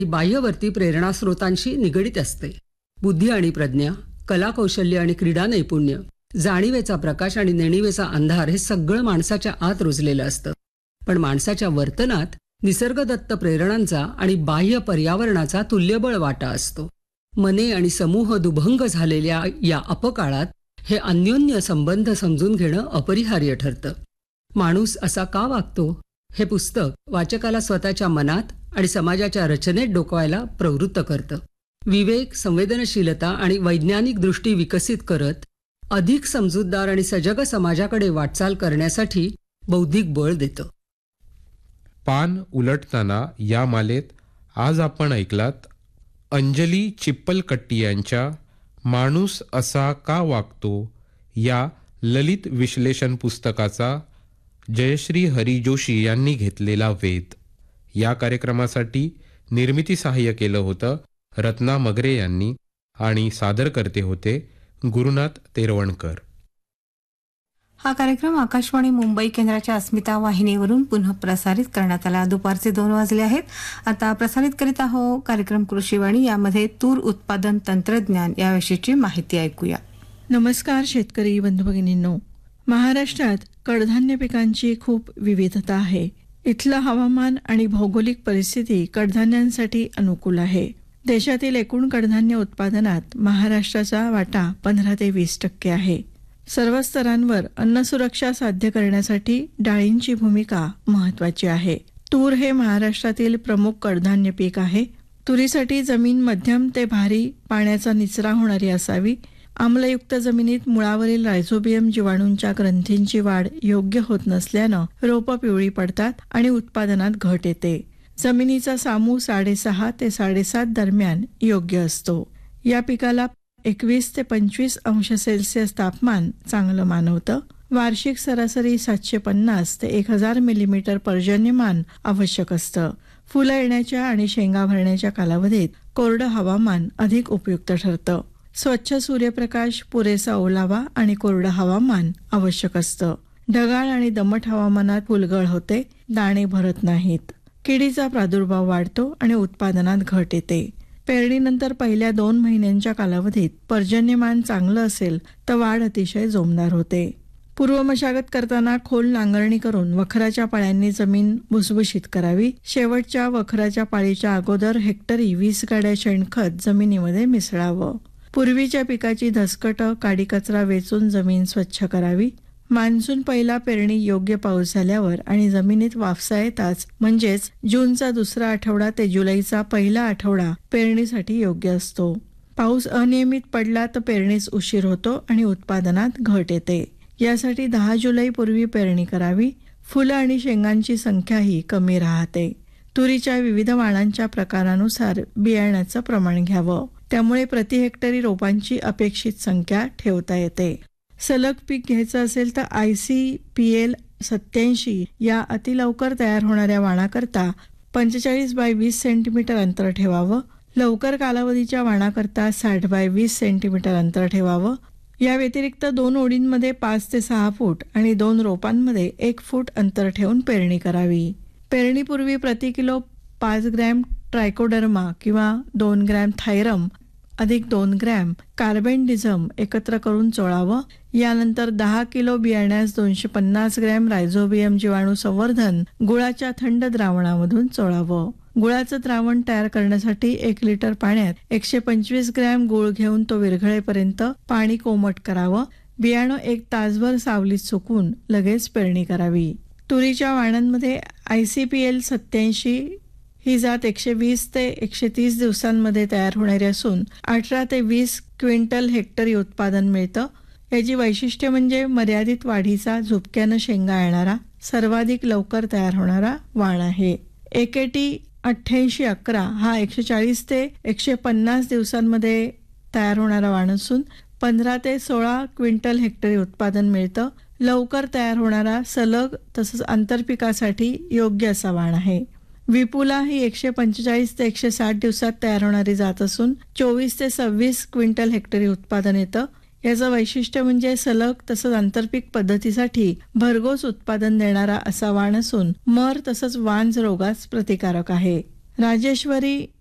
बाह्यवर्ती प्रेरणास्रोतांशी निगडीत असते. बुद्धी आणि प्रज्ञा, कला कौशल्य आणि क्रीडा नैपुण्य, जाणीवेचा प्रकाश आणि नेणिवेचा अंधार हे सगळं माणसाच्या आत रुजलेलं असतं. पण माणसाच्या वर्तनात निसर्गदत्त प्रेरणांचा आणि बाह्य पर्यावरणाचा तुल्यबळ वाटा असतो. मने आणि समूह दुभंग झालेल्या या अपकाळात हे अन्योन्य संबंध समजून घेणं अपरिहार्य ठरतं. माणूस असा का वागतो हे पुस्तक वाचकाला स्वतःच्या मनात आणि समाजाच्या रचनेत डोकवायला प्रवृत्त करतं. विवेक, संवेदनशीलता आणि वैज्ञानिक दृष्टी विकसित करत अधिक समजूतदार आणि सजग समाजाकडे वाटचाल करण्यासाठी बौद्धिक बळ देतं. पान उलटताना या मालेत आज आपण ऐकलात अंजली चिप्पलकट्टी यांच्या माणूस असा का वागतो या ललित विश्लेषण पुस्तकाचा जयश्री हरी जोशी यांनी घेतलेला वेध. या कार्यक्रमासाठी निर्मिती सहाय्य केलं होतं रत्ना मगरे यांनी आणि सादर करते होते गुरुनाथ तेरवणकर. हा कार्यक्रम आकाशवाणी मुंबई केंद्राच्या अस्मिता वाहिनीवरून पुनः प्रसारित करण्यात आला. दुपारचे 2 वाजले आहेत. आता प्रसारित करीत आहोत कार्यक्रम कृषीवाणी. यामध्ये तूर उत्पादन तंत्रज्ञान याविषयीची माहिती ऐकूया. नमस्कार शेतकरी बंधू भगिनींनो. महाराष्ट्रात कडधान्य पिकांची खूप विविधता आहे. इथलं हवामान आणि भौगोलिक परिस्थिती कडधान्यांसाठी अनुकूल आहे. देशातील एकूण कडधान्य उत्पादनात महाराष्ट्राचा वाटा 15 ते 20% आहे. सर्व स्तरांवर अन्नसुरक्षा साध्य करण्यासाठी डाळींची भूमिका महत्वाची आहे. तूर हे महाराष्ट्रातील प्रमुख कडधान्य पीक आहे. तुरीसाठी जमीन मध्यम ते भारी पाण्याचा निचरा होणारी असावी. आम्लयुक्त जमिनीत मुळावरील रायझोबियम जीवाणूंच्या ग्रंथींची वाढ योग्य होत नसल्यानं रोपं पिवळी पडतात आणि उत्पादनात घट येते. जमिनीचा सामू 6.5 ते 7.5 दरम्यान योग्य असतो. या पिकाला 21 ते 25 अंश सेल्सिअस तापमान चांगलं मानवतं. वार्षिक सरासरी 750 ते 1000 मिलीमीटर पर्जन्यमान आवश्यक असतं. फुलं येण्याच्या आणि शेंगा भरण्याच्या कालावधीत कोरडं हवामान अधिक उपयुक्त ठरतं. स्वच्छ सूर्यप्रकाश, पुरेसा ओलावा आणि कोरडं हवामान आवश्यक असतं. ढगाळ आणि दमट हवामानात फुलगळ होते, दाणे भरत नाहीत. किडीचा प्रादुर्भाव वाढतो आणि उत्पादनात घट येते. पेरणीनंतर पहिल्या 2 महिन्यांच्या कालावधीत पर्जन्यमान चांगलं असेल तर वाढ अतिशय जोमदार होते. पूर्व मशागत करताना खोल नांगरणी करून वखराच्या पाळ्यांनी जमीन भुसभुशीत करावी. शेवटच्या वखराच्या पाळीच्या अगोदर हेक्टरी 20 गाड्या शेणखत जमिनीमध्ये मिसळावं. पूर्वीच्या पिकाची धसकटं, काडी कचरा वेचून जमीन स्वच्छ करावी. मान्सून पहिला पेरणी योग्य पाऊस झाल्यावर आणि जमिनीत वाफसा येताच म्हणजेच जूनचा दुसरा आठवडा ते जुलैचा पहिला आठवडा पेरणीसाठी योग्य असतो. पाऊस अनियमित पडला तर पेरणीस उशीर होतो आणि उत्पादनात घट येते. यासाठी 10 जुलैपूर्वी पेरणी करावी. फुलं आणि शेंगांची संख्याही कमी राहते. तुरीच्या विविध वाणांच्या प्रकारानुसार बियाण्याचं प्रमाण घ्यावं. त्यामुळे प्रति हेक्टरी रोपांची अपेक्षित संख्या ठेवता येते. सलग पीक घ्यायचं असेल तर ICPL 87 या अतिलवकर तयार होणाऱ्या वाणाकरता 45 बाय 20 सेंटीमीटर अंतर ठेवावं. लवकर कालावधीच्या वाणाकरता 60 बाय 20 सेंटीमीटर अंतर ठेवावं. या व्यतिरिक्त 2 ओळींमध्ये 5 ते 6 फूट आणि 2 रोपांमध्ये 1 फूट अंतर ठेवून पेरणी करावी. पेरणीपूर्वी प्रति किलो 5 ग्रॅम ट्रायकोडर्मा किंवा 2 ग्रॅम थायरम अधिक 2 ग्रॅम कार्बेंडिझम एकत्र करून चोळावं. यानंतर 10 किलो बियाण्यास 250 ग्रॅम रायझोबियम जीवाणू संवर्धन गुळाच्या थंड द्रावणामधून चोळावं. गुळाचं द्रावण तयार करण्यासाठी 1 लिटर पाण्यात 125 ग्रॅम गुळ घेऊन तो विरघळेपर्यंत पाणी कोमट करावं. बियाणं 1 तासभर सावलीत सुकून लगेच पेरणी करावी. तुरीच्या वाणांमध्ये ICPL 87 ही जात 120 ते 130 दिवसांमध्ये तयार होणारी असून 18 ते 20 क्विंटल हेक्टरी उत्पादन मिळतं. याची वैशिष्ट्य म्हणजे मर्यादित वाढीचा, झुपक्यानं शेंगा येणारा, सर्वाधिक लवकर तयार होणारा वाण आहे. AKT 8811 हा 140 ते 150 दिवसांमध्ये तयार होणारा वाण असून 15 ते 16 क्विंटल हेक्टरी उत्पादन मिळतं. लवकर तयार होणारा, सलग तसंच आंतरपिकासाठी योग्य असा वाण आहे. विपुला ही 145 ते 160 दिवसात तयार होणारी जात असून 24 ते 26 क्विंटल हेक्टरी उत्पादन येतं. याचं वैशिष्ट्य म्हणजे सलग तसंच आंतरपीक पद्धतीसाठी भरघोस उत्पादन देणारा असा वाण असून मर तसंच वांज रोगास प्रतिकारक आहे. राजेश्वरी